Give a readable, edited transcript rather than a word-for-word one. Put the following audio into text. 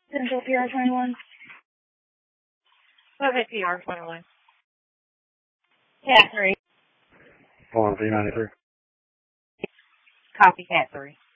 Central PR 21. Go ahead, PR 21. Cat 3. Hold on, V93. Copy, Cat 3.